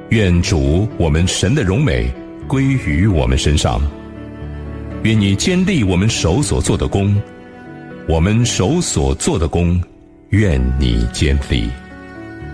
愿主我们神的荣美归于我们身上。愿你坚立我们手所做的工，我们手所做的工，愿你坚立。